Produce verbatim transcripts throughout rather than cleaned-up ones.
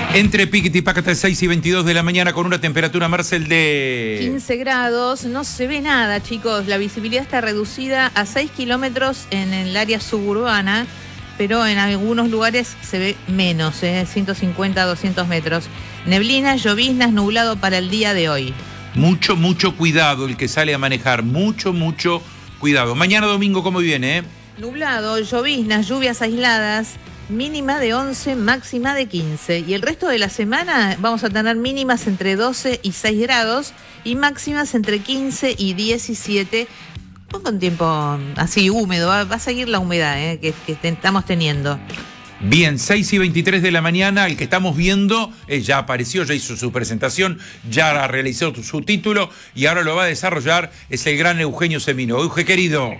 Entre Piquete y Pácata, seis y veintidós de la mañana, con una temperatura, Marcel, de quince grados. No se ve nada, chicos. La visibilidad está reducida a seis kilómetros en el área suburbana, pero en algunos lugares se ve menos, ¿eh? ciento cincuenta a doscientos metros. Neblinas, lloviznas, nublado para el día de hoy. Mucho, mucho cuidado el que sale a manejar. Mucho, mucho cuidado. Mañana domingo, ¿cómo viene, eh? Nublado, lloviznas, lluvias aisladas. Mínima de once, máxima de quince. Y el resto de la semana vamos a tener mínimas entre doce y seis grados y máximas entre quince y diecisiete. Con tiempo así húmedo, va, va a seguir la humedad eh, que, que estamos teniendo. Bien, seis y veintitrés de la mañana, el que estamos viendo eh, ya apareció, ya hizo su presentación, ya realizó su título y ahora lo va a desarrollar, es el gran Eugenio Semino. Euge, querido.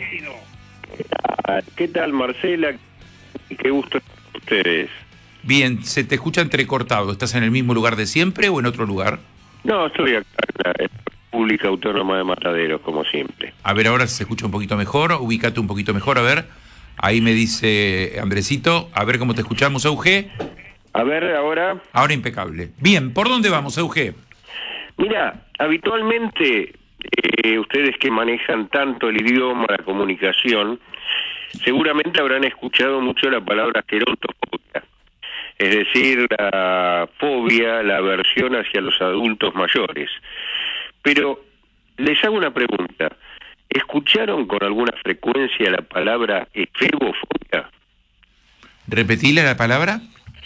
¿Qué tal, Marcela? Qué gusto estar con ustedes. Bien, se te escucha entrecortado. ¿Estás en el mismo lugar de siempre o en otro lugar? No, estoy acá en la República Autónoma de Mataderos, como siempre. A ver, ahora se escucha un poquito mejor, ubícate un poquito mejor, a ver. Ahí me dice Andresito, a ver cómo te escuchamos, Euge. A ver, ahora. Ahora impecable. Bien, ¿por dónde vamos, Euge? Mira, habitualmente, eh, ustedes que manejan tanto el idioma, la comunicación, seguramente habrán escuchado mucho la palabra gerontofobia, es decir, la fobia, la aversión hacia los adultos mayores. Pero les hago una pregunta. ¿Escucharon con alguna frecuencia la palabra efebofobia? ¿Repetile la palabra?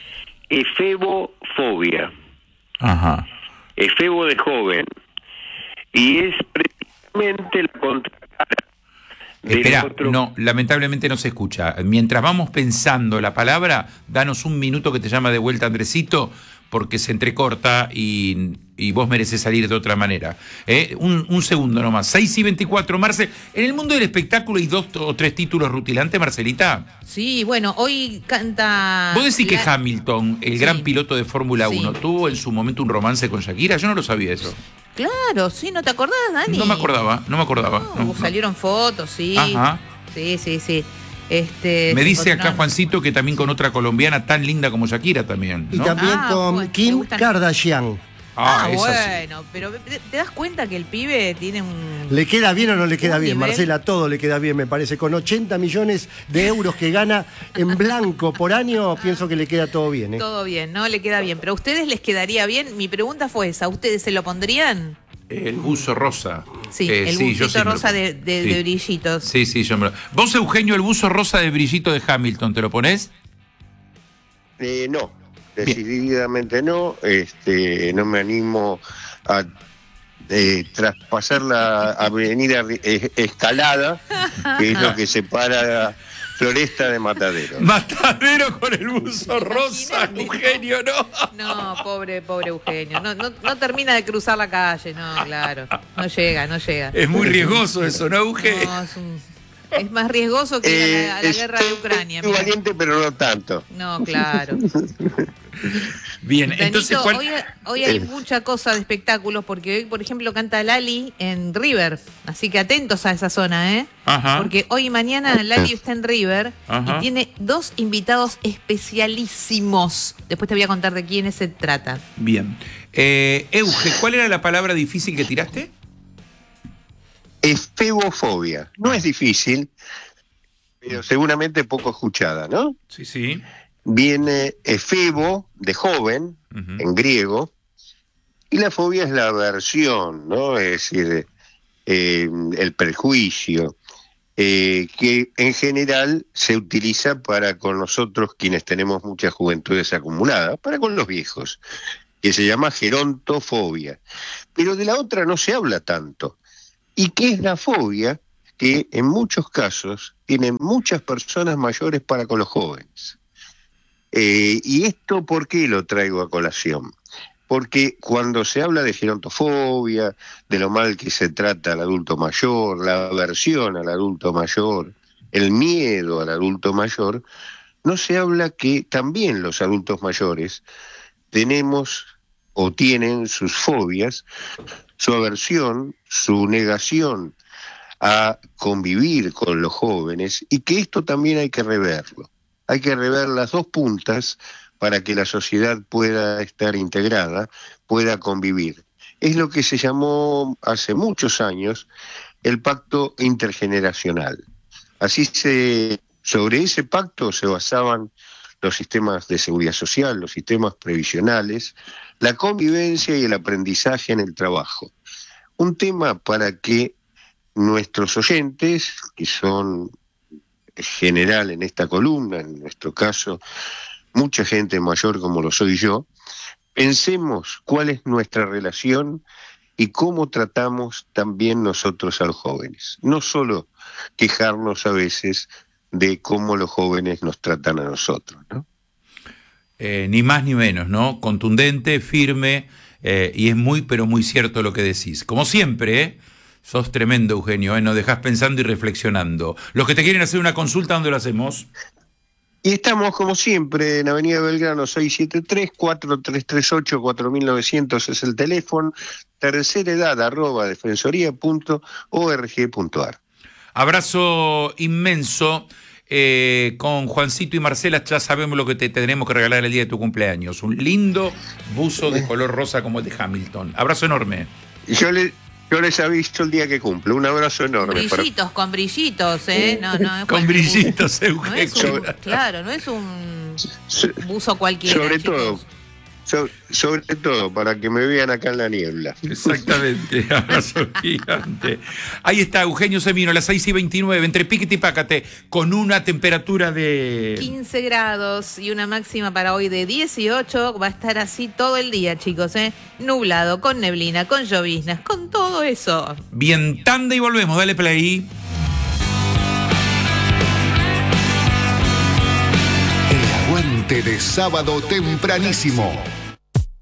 Efebofobia. Ajá. Efebo de joven. Y es precisamente la contracara. Espera, otro... no, lamentablemente no se escucha. Mientras vamos pensando la palabra, danos un minuto que te llama de vuelta Andresito, porque se entrecorta y, y vos mereces salir de otra manera. ¿Eh? Un, un segundo nomás. seis y veinticuatro, Marcel. En el mundo del espectáculo hay dos o tres títulos rutilantes, Marcelita. Sí, bueno, hoy canta... ¿Vos decís la... que Hamilton, el sí. gran piloto de Fórmula sí. uno, tuvo en su momento un romance con Shakira? Yo no lo sabía eso. Claro, sí, ¿no te acordás, Dani? No me acordaba, no me acordaba. No, no, salieron no. fotos, sí. Ajá. Sí, sí, sí. Este, me dice acá Juancito que también con otra colombiana tan linda como Shakira también, ¿no? Y también ah, con bueno, Kim Kardashian. Ah, ah bueno, sí. Pero ¿te das cuenta que el pibe tiene un... ¿Le queda bien o no le queda bien, nivel? Marcela? Todo le queda bien, me parece. Con ochenta millones de euros que gana en blanco por año, pienso que le queda todo bien, ¿eh? Todo bien, ¿no? Le queda bien. Pero ¿a ustedes les quedaría bien? Mi pregunta fue esa, ¿ustedes se lo pondrían? El buzo rosa. Sí, eh, el sí, buzo rosa lo... de, de, sí. de brillitos. Sí, sí, yo me lo... Vos, Eugenio, el buzo rosa de brillito de Hamilton, ¿te lo ponés? Eh, no, decididamente Bien. no. Este, no me animo a eh, traspasar la avenida eh, Escalada, que es lo que separa Floresta de Matadero. Matadero con el buzo rosa, Eugenio, ¿no? No, pobre, pobre Eugenio. No, no, no termina de cruzar la calle, no, claro. No llega, no llega. Es muy riesgoso eso, ¿no, Eugenio? No, es, un, es más riesgoso que eh, a la, a la guerra de Ucrania. Es muy valiente, pero no tanto. No, claro. Bien, Danito, entonces ¿cuál? hoy, hoy hay mucha cosa de espectáculos porque hoy, por ejemplo, canta Lali en River, así que atentos a esa zona, ¿eh? Ajá. Porque hoy y mañana Lali está en River Ajá. y tiene dos invitados especialísimos. Después te voy a contar de quiénes se trata. Bien. Eh, Euge, ¿cuál era la palabra difícil que tiraste? Efebofobia. No es difícil, pero seguramente poco escuchada, ¿no? Sí, sí. Viene efebo, de joven, uh-huh. en griego, y la fobia es la aversión, ¿no? Es decir, eh, el prejuicio, eh, que en general se utiliza para con nosotros quienes tenemos muchas juventudes acumuladas, para con los viejos, que se llama gerontofobia. Pero de la otra no se habla tanto. ¿Y qué es la fobia? Que en muchos casos tienen muchas personas mayores para con los jóvenes. Eh, ¿Y esto por qué lo traigo a colación? Porque cuando se habla de gerontofobia, de lo mal que se trata al adulto mayor, la aversión al adulto mayor, el miedo al adulto mayor, no se habla que también los adultos mayores tenemos o tienen sus fobias, su aversión, su negación a convivir con los jóvenes, y que esto también hay que reverlo. Hay que rever las dos puntas para que la sociedad pueda estar integrada, pueda convivir. Es lo que se llamó hace muchos años el pacto intergeneracional. Así se, sobre ese pacto se basaban los sistemas de seguridad social, los sistemas previsionales, la convivencia y el aprendizaje en el trabajo. Un tema para que nuestros oyentes, que son en general en esta columna, en nuestro caso, mucha gente mayor como lo soy yo, pensemos cuál es nuestra relación y cómo tratamos también nosotros a los jóvenes. No solo quejarnos a veces de cómo los jóvenes nos tratan a nosotros, ¿no? Eh, ni más ni menos, ¿no? Contundente, firme, eh, y es muy, pero muy cierto lo que decís. Como siempre, ¿eh? Sos tremendo, Eugenio, ¿eh? Nos dejás pensando y reflexionando. Los que te quieren hacer una consulta, ¿dónde lo hacemos? Y estamos, como siempre, en Avenida Belgrano seiscientos setenta y tres, cuatro tres tres ocho, cuatro mil novecientos es el teléfono, tercera edad, arroba defensoría punto org punto ar. Abrazo inmenso. Eh, con Juancito y Marcela ya sabemos lo que te tendremos que regalar el día de tu cumpleaños. Un lindo buzo de color rosa como el de Hamilton. Abrazo enorme. Yo, le, yo les aviso el día que cumple. Un abrazo enorme. Brillitos, para... con brillitos, ¿eh? No, no, es con brillitos, Eugenio. No es un, claro, no es un buzo cualquiera. Sobre chicos. todo, so, sobre todo, para que me vean acá en la niebla. Exactamente, abrazo gigante. Ahí está Eugenio Semino, a las seis y veintinueve, entre Piquete y Pácate, con una temperatura de quince grados y una máxima para hoy de dieciocho. Va a estar así todo el día, chicos, ¿eh? Nublado, con neblina, con lloviznas, con todo eso. Bien, tanda y volvemos, dale play. El aguante de sábado tempranísimo.